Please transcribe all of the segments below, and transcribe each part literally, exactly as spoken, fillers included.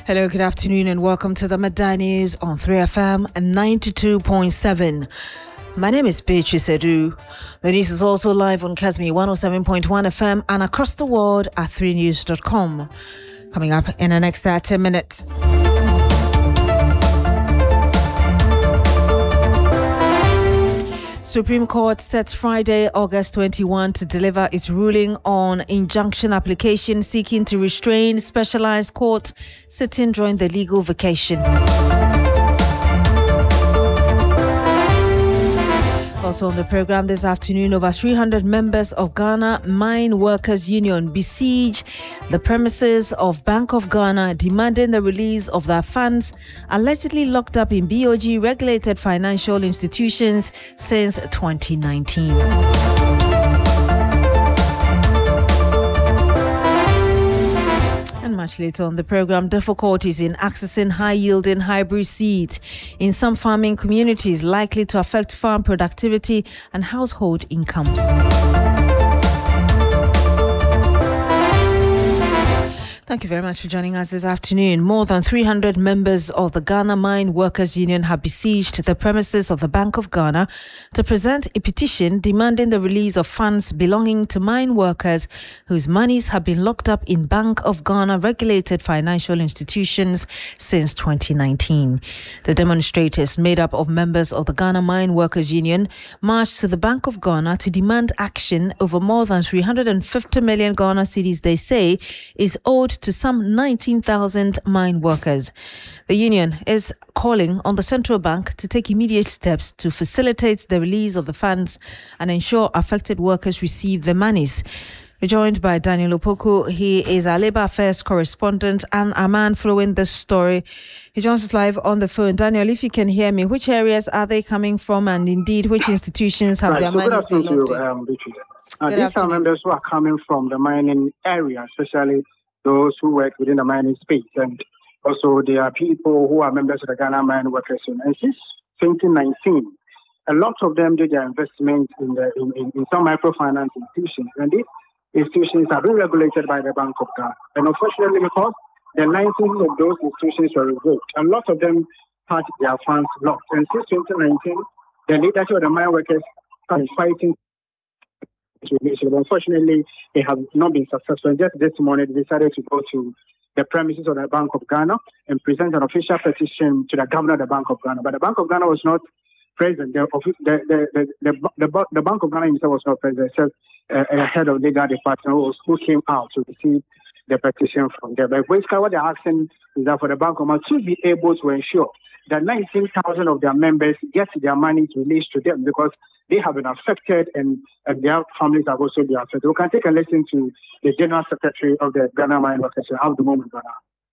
Hello, good afternoon, and welcome to the Midday News on three F M ninety-two point seven. My name is Beatrice Edu. The news is also live on Kasmi one oh seven point one F M and across the world at three news dot com. Coming up in the next thirty minutes. Supreme Court sets Friday, August twenty-first to deliver its ruling on injunction application seeking to restrain specialized court sitting during the legal vacation. Also on the program this afternoon, over three hundred members of Ghana Mine Workers Union besiege the premises of Bank of Ghana, demanding the release of their funds allegedly locked up in B O G-regulated financial institutions since twenty nineteen. Much later on the program, difficulties in accessing high-yielding hybrid seeds in some farming communities likely to affect farm productivity and household incomes. Thank you very much for joining us this afternoon. More than three hundred members of the Ghana Mine Workers Union have besieged the premises of the Bank of Ghana to present a petition demanding the release of funds belonging to mine workers whose monies have been locked up in Bank of Ghana regulated financial institutions since twenty nineteen. The demonstrators, made up of members of the Ghana Mine Workers Union, marched to the Bank of Ghana to demand action over more than three hundred fifty million Ghana cedis they say is owed to some nineteen thousand mine workers. The union is calling on the central bank to take immediate steps to facilitate the release of the funds and ensure affected workers receive their monies. We're joined by Daniel Opoku. He is our Labour Affairs correspondent and a man following this story. He joins us live on the phone. Daniel, if you can hear me, which areas are they coming from, and indeed which institutions have right, their so monies been locked in? Um, uh, these are members who are coming from the mining area, especially those who work within the mining space. And also there are people who are members of the Ghana Mine Workers Union. And since twenty nineteen, a lot of them did their investment in, the, in, in, in some microfinance institutions. And these institutions are being regulated by the Bank of Ghana. And unfortunately, because the licenses of those institutions were revoked, a lot of them had their funds locked. And since twenty nineteen, the leadership of the mine workers are fighting. Unfortunately, they have not been successful. Just this morning, they decided to go to the premises of the Bank of Ghana and present an official petition to the governor of the Bank of Ghana. But the Bank of Ghana was not present. The, the, the, the, the, the, the Bank of Ghana himself was not present, except uh, a head of the legal department who, who came out to receive the petition from them. But basically, what they're asking is that for the Bank of Ghana to be able to ensure that nineteen thousand of their members get their money released to them, because they have been affected and, and their families have also been affected. We can take a listen to the General Secretary of the Ghana Mine Workers Union, Abdul Moment Ghana.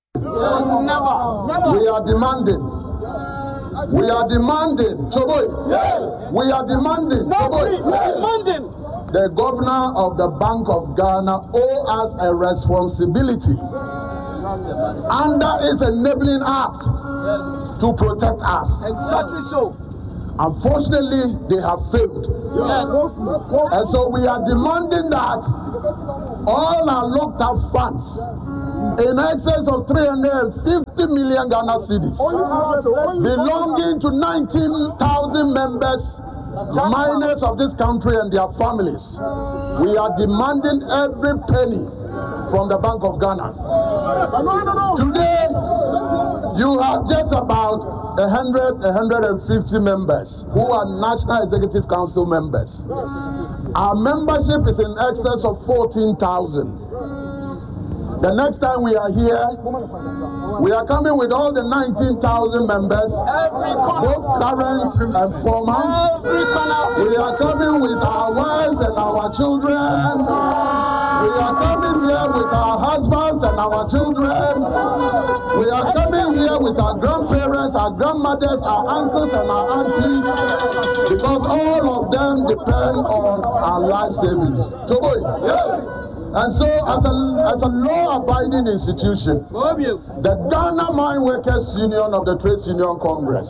We are demanding. We are demanding. Choboy. Yeah. We are demanding. Choboy. We are demanding. The governor of the Bank of Ghana owes us a responsibility under its enabling act to protect us. Exactly so. Unfortunately, they have failed. Yes. And so we are demanding that all our locked up funds in excess of three hundred fifty million Ghana cedis belonging to nineteen thousand members, miners of this country and their families. We are demanding every penny from the Bank of Ghana. Today, you have just about one hundred, one hundred fifty members who are National Executive Council members. Our membership is in excess of fourteen thousand. The next time we are here, we are coming with all the nineteen thousand members, both current and former. We are coming with our wives and our children. We are coming here with our husbands and our children. We are coming here with our grandparents, our grandmothers, our uncles and our aunties, because all of them depend on our life savings. Toboy, yeah. And so, as a, as a law-abiding institution, the Ghana Mine Workers Union of the Trades Union Congress.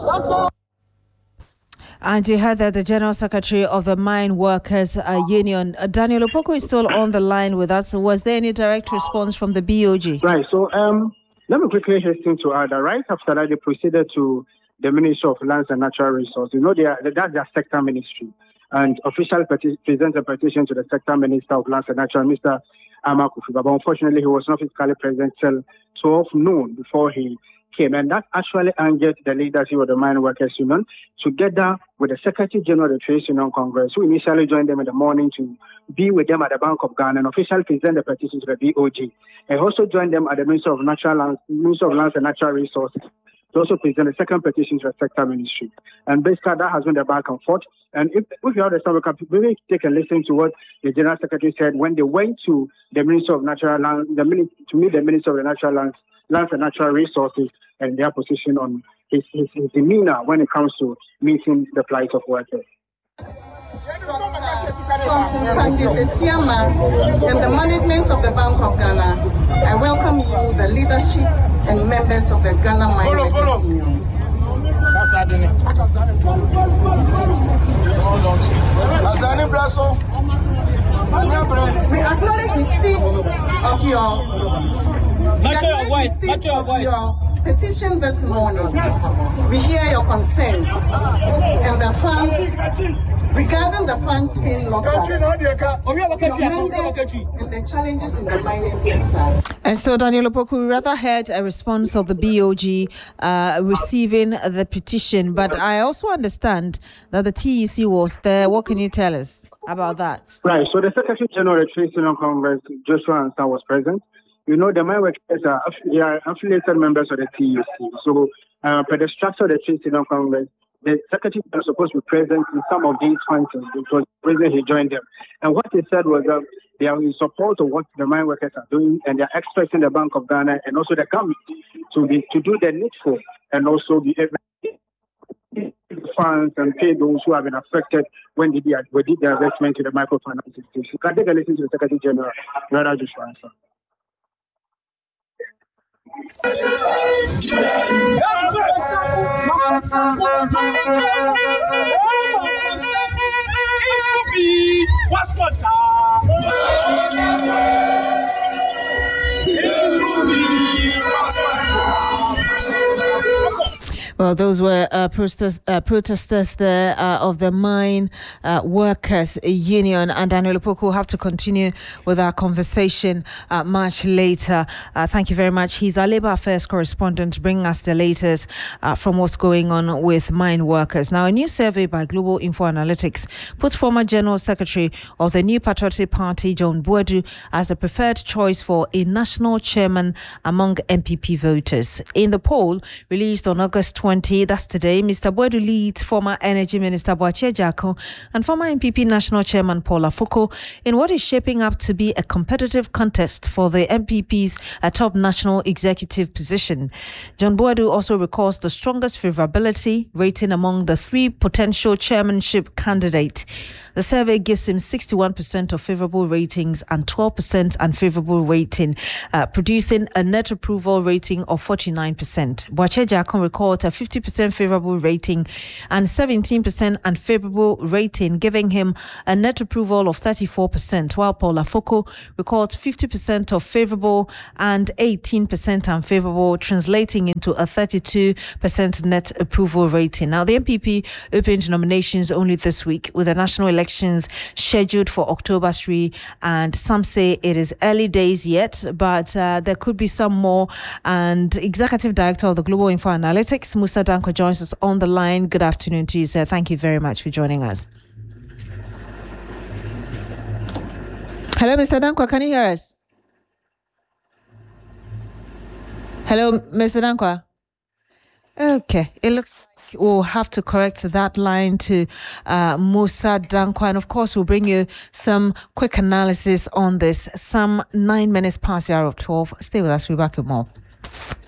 And you heard that the General Secretary of the Mine Workers uh, Union, uh, Daniel Opoku, is still on the line with us. Was there any direct response from the B O G? Right. So, um, Let me quickly hasten to add that right after that, they proceeded to the Ministry of Lands and Natural Resources. You know, they are, that's their sector ministry. And officially peti- present a petition to the sector minister of Lands and Natural, Mister Ama Kufuor. But unfortunately, he was not physically present till twelve noon before he came. And that actually angered the leadership of the Mine Workers Union, together with the Secretary General of the Trade Union Congress, who initially joined them in the morning to be with them at the Bank of Ghana and officially present the petition to the B O G. And also joined them at the Ministry of Natural Lands, Ministry of Lands and Natural Resources to also present a second petition to the sector ministry. And basically, that has been the back and forth. And if, if you have the time, we can really take a listen to what the General Secretary said when they went to the Ministry of Natural Lands, the to meet the Minister of the Natural Lands, Lands and Natural Resources, and their position on his, his, his demeanor when it comes to meeting the plight of workers. Johnson Francis Siama and the management of the Bank of Ghana, I welcome you, the leadership and members of the Ghana Mine Workers Union. We acknowledge receipt of your, Matter your voice, matter your voice. your petition this morning. We hear your concerns and the funds regarding the funds being locked up, your members and the challenges in the mining sector. And so, Daniel Opoku, we rather heard a response of the B O G uh, receiving the petition, but I also understand that the T U C was there. What can you tell us about that? Right. So the Secretary General of the Trade Union Congress, Joshua Ansah, was present. You know, the mine workers are, they are affiliated members of the T U C. So, uh, per the structure of the Trade Union Congress, the Secretary was supposed to be present in some of these functions because the reason he joined them. And what he said was that they are in support of what the mine workers are doing, and they are expecting the Bank of Ghana and also the government to be to do the needful and also be funds and pay those who have been affected when they did, we did the investment to the microfinance institution. You can take a listen to the Secretary General, Brother Joshua Ansah. What's what? Well, those were uh, protesters, uh, protesters there uh, of the Mine uh, Workers Union. And Daniel Opoku will have to continue with our conversation uh, much later. Uh, thank you very much. He's our Labour Affairs correspondent, bringing us the latest uh, from what's going on with mine workers. Now, a new survey by Global Info Analytics puts former General Secretary of the New Patriotic Party, John Boadu, as the preferred choice for a national chairman among M P P voters. In the poll released on August twentieth, that's today, Mister Boadu leads former Energy Minister Boakye Agyarko and former M P P National Chairman Paul Afoko in what is shaping up to be a competitive contest for the M P P's uh, top national executive position. John Boadu also records the strongest favorability rating among the three potential chairmanship candidates. The survey gives him sixty-one percent of favorable ratings and twelve percent unfavorable rating, uh, producing a net approval rating of forty-nine percent. Boakye Agyarko records a fifty percent favorable rating and seventeen percent unfavorable rating, giving him a net approval of thirty-four percent, while Paul Afoko records fifty percent of favorable and eighteen percent unfavorable, translating into a thirty-two percent net approval rating. Now, the M P P opened nominations only this week, with the national elections scheduled for October third, and some say it is early days yet, but uh, there could be some more. And Executive Director of the Global Info Analytics, Musa Dankwa, joins us on the line. Good afternoon to you, sir. Thank you very much for joining us. Hello, Mister Dankwa, can you hear us? Hello, Mister Dankwa. Okay, it looks like we'll have to correct that line to uh, Musa Dankwa. And of course, we'll bring you some quick analysis on this. Some nine minutes past the hour of twelve. Stay with us. We'll be back with more.